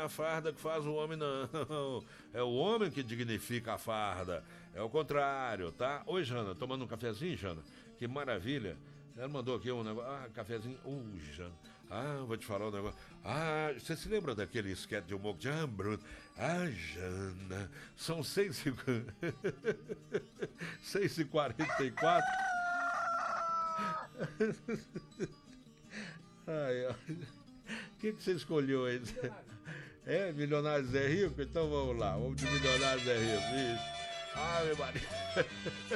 a farda que faz o homem, não. É o homem que dignifica a farda. É o contrário, tá? Oi, Jana, tomando um cafezinho, Jana? Que maravilha. Ela mandou aqui um negócio. Ah, cafezinho. Jana. Ah, vou te falar um negócio. Ah, você se lembra daquele esquete de humor de Bruno? Ah, Jana. São 6h44. Ai, o que você escolheu aí? É, Milionários é Rico? Então vamos lá, vamos de Milionários é Rico. Isso. Ah, meu marido.